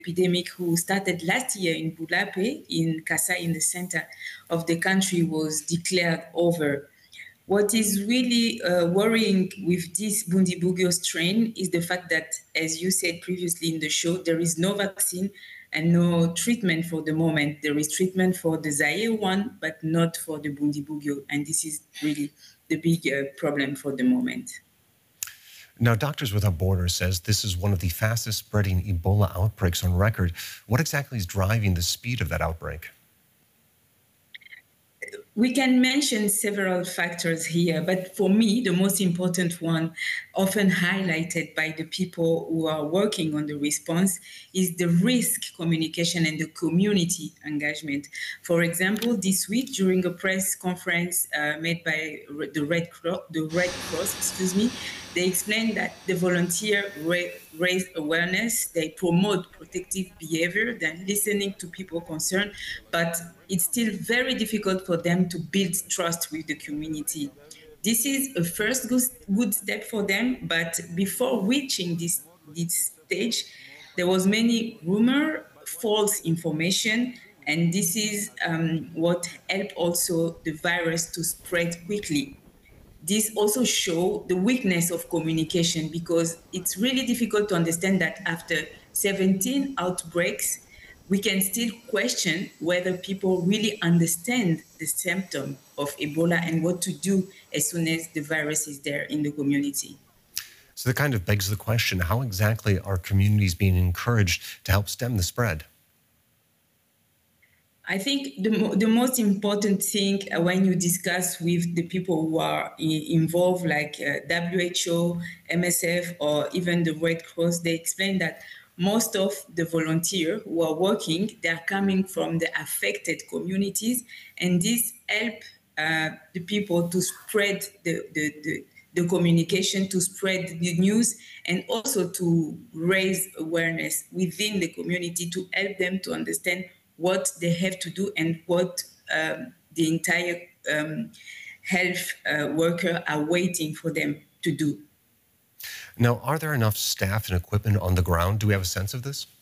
epidemic who started last year in Bulape, in Kasai, in the center of the country, was declared over. What is really worrying with this Bundibugyo strain is the fact that, as you said previously in the show, there is no vaccine and no treatment for the moment. There is treatment for the Zaire one, but not for the Bundibugyo. And this is really the big problem for the moment. Now, Doctors Without Borders says this is one of the fastest spreading Ebola outbreaks on record. What exactly is driving the speed of that outbreak? We can mention several factors here, but for me, the most important one, often highlighted by the people who are working on the response, is the risk communication and the community engagement. For example, this week during a press conference made by the Red Cross, they explained that the volunteer raise awareness, they promote protective behavior, they're listening to people concerned, but it's still very difficult for them to build trust with the community. This is a first good step for them, but before reaching this stage, there was many rumor, false information, and this is what helped also the virus to spread quickly. This also shows the weakness of communication, because it's really difficult to understand that after 17 outbreaks, we can still question whether people really understand the symptom of Ebola and what to do as soon as the virus is there in the community. So that kind of begs the question, how exactly are communities being encouraged to help stem the spread? I think the most important thing when you discuss with the people who are involved, like WHO, MSF, or even the Red Cross, they explain that most of the volunteers who are working, they are coming from the affected communities, and this help the people to spread the communication, to spread the news, and also to raise awareness within the community to help them to understand what they have to do and what the entire health worker are waiting for them to do. Now, are there enough staff and equipment on the ground? Do we have a sense of this?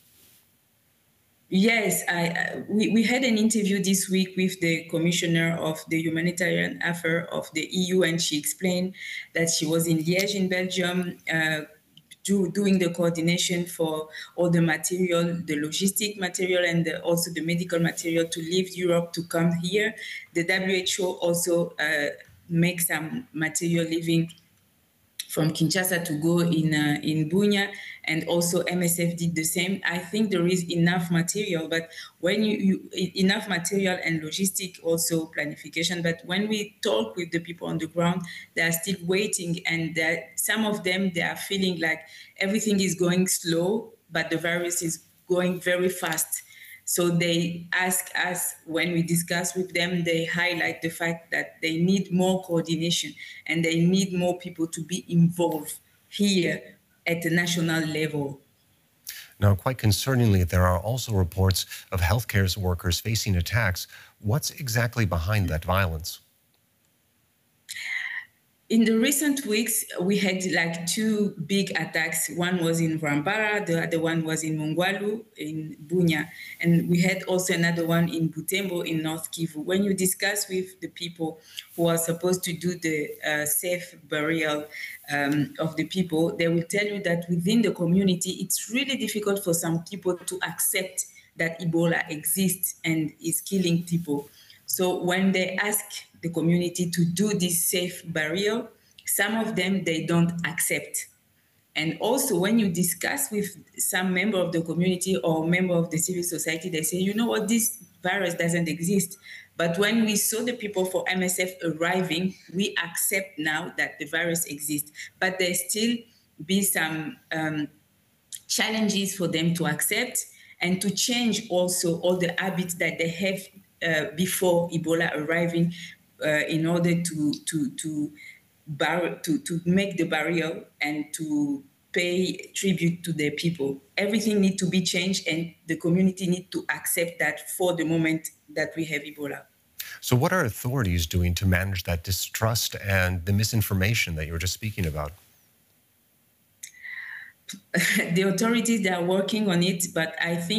Yes, we had an interview this week with the Commissioner of the Humanitarian Affairs of the EU, and she explained that she was in Liège in Belgium, doing the coordination for all the material, the logistic material, and also the medical material to leave Europe to come here. The WHO also makes some material leaving from Kinshasa to go in Bunia, and also MSF did the same. I think there is enough material, but when enough material and logistic also planification, but when we talk with the people on the ground, they are still waiting, and some of them, they are feeling like everything is going slow, but the virus is going very fast. So they ask us, when we discuss with them, they highlight the fact that they need more coordination and they need more people to be involved here at the national level. Now, quite concerningly, there are also reports of healthcare workers facing attacks. What's exactly behind that violence? In the recent weeks, we had like two big attacks. One was in Rambara, the other one was in Mongwalu, in Bunia. And we had also another one in Butembo, in North Kivu. When you discuss with the people who are supposed to do the safe burial of the people, they will tell you that within the community, it's really difficult for some people to accept that Ebola exists and is killing people. So when they ask the community to do this safe burial, some of them, they don't accept. And also when you discuss with some member of the community or member of the civil society, they say, you know what, this virus doesn't exist. But when we saw the people for MSF arriving, we accept now that the virus exists. But there still be some challenges for them to accept and to change also all the habits that they have before Ebola arriving, in order to make the burial and to pay tribute to their people. Everything needs to be changed, and the community needs to accept that for the moment that we have Ebola. So what are authorities doing to manage that distrust and the misinformation that you were just speaking about? the authorities, they are working on it, but I think